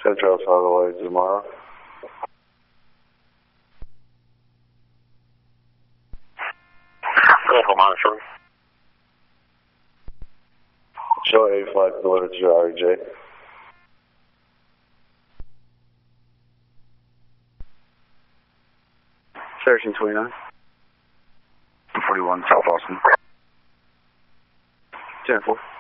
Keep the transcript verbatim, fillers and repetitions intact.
Central all the way tomorrow. Gulf monitor. Show eight flight delivered to R J. thirteen twenty-nine. forty-one, South Austin. ten four.